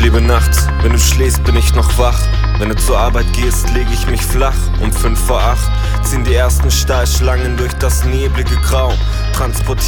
lebe nachts, wenn du schläfst, bin ich noch wach. Wenn du zur Arbeit gehst, lege ich mich flach. Um 5 vor 8 ziehen die ersten Stahlschlangen durch das neblige Grau. Transportieren